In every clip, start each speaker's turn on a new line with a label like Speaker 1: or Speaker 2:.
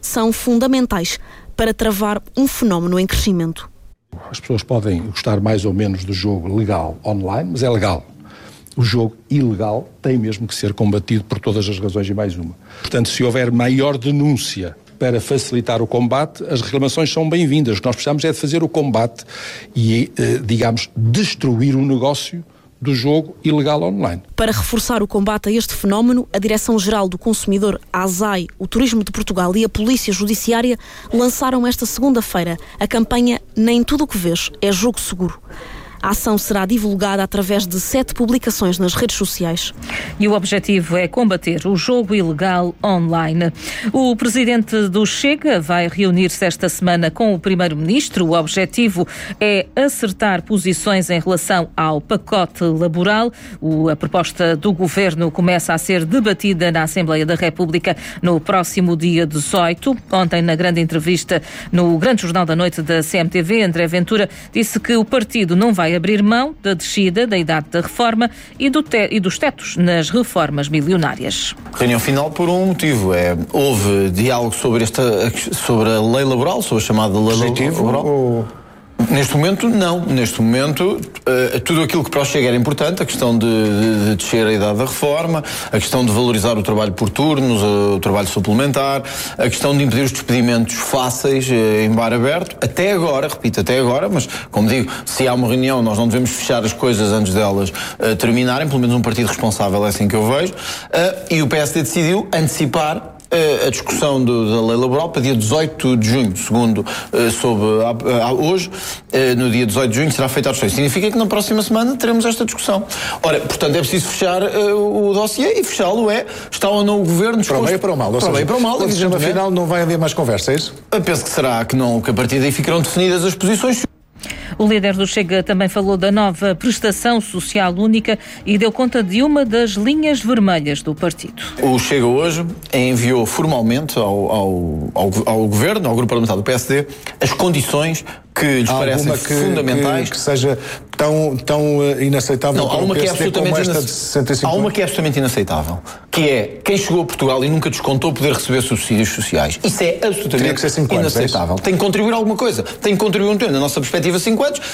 Speaker 1: são fundamentais para travar um fenómeno em crescimento.
Speaker 2: As pessoas podem gostar mais ou menos do jogo legal online, mas é legal. O jogo ilegal tem mesmo que ser combatido por todas as razões e mais uma. Portanto, se houver maior denúncia para facilitar o combate, as reclamações são bem-vindas. O que nós precisamos é de fazer o combate e, digamos, destruir o negócio do jogo ilegal online.
Speaker 1: Para reforçar o combate a este fenómeno, a Direção-Geral do Consumidor, a ASAI, o Turismo de Portugal e a Polícia Judiciária lançaram esta segunda-feira a campanha Nem Tudo o que Vês é Jogo Seguro. A ação será divulgada através de 7 publicações nas redes sociais.
Speaker 3: E o objetivo é combater o jogo ilegal online. O presidente do Chega vai reunir-se esta semana com o primeiro-ministro. O objetivo é acertar posições em relação ao pacote laboral. A proposta do governo começa a ser debatida na Assembleia da República no próximo dia 18. Ontem, na grande entrevista no Grande Jornal da Noite da CMTV, André Ventura disse que o partido não vai abrir mão da descida da idade da reforma e dos tetos nas reformas milionárias.
Speaker 4: Reunião final por um motivo. Houve diálogo sobre a lei laboral, sobre a chamada lei laboral. Neste momento, não. Neste momento, tudo aquilo que para o Chega era importante, a questão de descer a idade da reforma, a questão de valorizar o trabalho por turnos, o trabalho suplementar, a questão de impedir os despedimentos fáceis em bar aberto, até agora, mas, como digo, se há uma reunião, nós não devemos fechar as coisas antes delas terminarem, pelo menos um partido responsável é assim que eu vejo, e o PSD decidiu antecipar a discussão da lei laboral para dia 18 de junho, segundo hoje, no dia 18 de junho será feita a discussão. Significa que na próxima semana teremos esta discussão. Ora, portanto, é preciso fechar o dossiê e fechá-lo está ou não o governo disposto...
Speaker 5: Para o bem e para o mal. Para o bem e para o mal. No final não vai haver mais conversa, é isso?
Speaker 4: Eu penso que será que a partir daí ficarão definidas as posições.
Speaker 3: O líder do Chega também falou da nova prestação social única e deu conta de uma das linhas vermelhas do partido.
Speaker 4: O Chega hoje enviou formalmente ao governo, ao grupo parlamentar do PSD, as condições que lhes parecem fundamentais.
Speaker 5: Que seja tão inaceitável.
Speaker 4: Não, há uma que é absolutamente inaceitável, que é quem chegou a Portugal e nunca descontou poder receber subsídios sociais. Isso é absolutamente inaceitável. Tem que contribuir alguma coisa. Tem que contribuir um tempo. Na nossa perspectiva, 5 anos.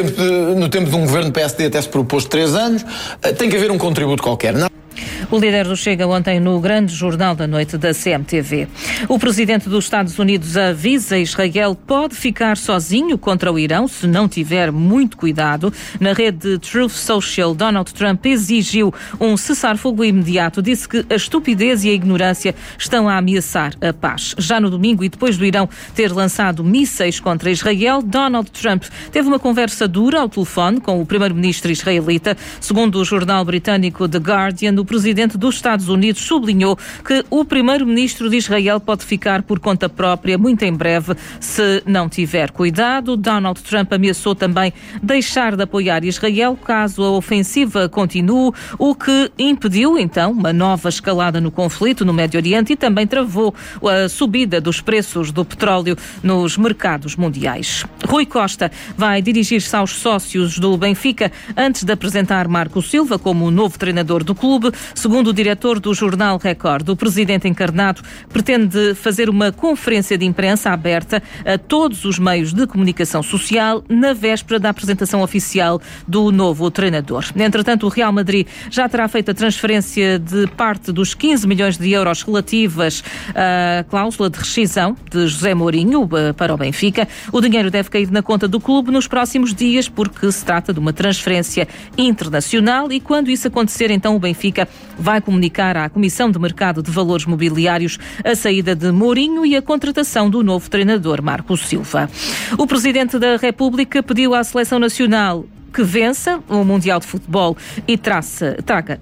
Speaker 4: No tempo de um governo PSD até se propôs 3 anos. Tem que haver um contributo qualquer. Não.
Speaker 3: O líder do Chega ontem no Grande Jornal da Noite da CMTV. O presidente dos Estados Unidos avisa Israel pode ficar sozinho contra o Irão se não tiver muito cuidado. Na rede Truth Social, Donald Trump exigiu um cessar-fogo imediato. Disse que a estupidez e a ignorância estão a ameaçar a paz. Já no domingo e depois do Irão ter lançado mísseis contra Israel, Donald Trump teve uma conversa dura ao telefone com o primeiro-ministro israelita. Segundo o jornal britânico The Guardian, o presidente dos Estados Unidos sublinhou que o primeiro-ministro de Israel pode ficar por conta própria muito em breve se não tiver cuidado. Donald Trump ameaçou também deixar de apoiar Israel caso a ofensiva continue, o que impediu então uma nova escalada no conflito no Médio Oriente e também travou a subida dos preços do petróleo nos mercados mundiais. Rui Costa vai dirigir-se aos sócios do Benfica antes de apresentar Marco Silva como o novo treinador do clube. Segundo o diretor do jornal Record, o presidente encarnado pretende fazer uma conferência de imprensa aberta a todos os meios de comunicação social na véspera da apresentação oficial do novo treinador. Entretanto, o Real Madrid já terá feito a transferência de parte dos 15 milhões de euros relativas à cláusula de rescisão de José Mourinho para o Benfica. O dinheiro deve cair na conta do clube nos próximos dias porque se trata de uma transferência internacional e quando isso acontecer, então o Benfica vai comunicar à Comissão de Mercado de Valores Mobiliários a saída de Mourinho e a contratação do novo treinador, Marco Silva. O Presidente da República pediu à Seleção Nacional que vença o Mundial de Futebol e traga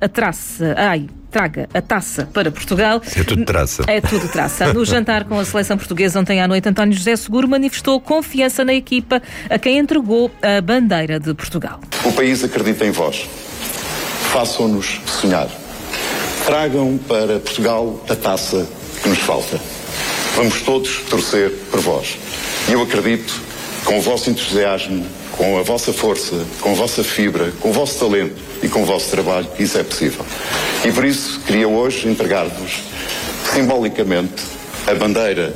Speaker 3: a taça para Portugal.
Speaker 6: É tudo traça.
Speaker 3: É tudo traça. No jantar com a seleção portuguesa ontem à noite, António José Seguro manifestou confiança na equipa a quem entregou a bandeira de Portugal.
Speaker 7: O país acredita em vós. Façam-nos sonhar. Tragam para Portugal a taça que nos falta. Vamos todos torcer por vós. E eu acredito, com o vosso entusiasmo, com a vossa força, com a vossa fibra, com o vosso talento e com o vosso trabalho, isso é possível. E por isso queria hoje entregar-vos simbolicamente a bandeira